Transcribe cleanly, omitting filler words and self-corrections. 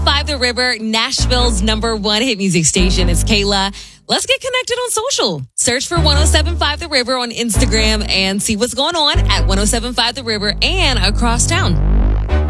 1075 The River, Nashville's #1 hit music station. It's Kayla. Let's get connected on social. Search for 1075 The River on Instagram and see what's going on at 1075 The River and across town.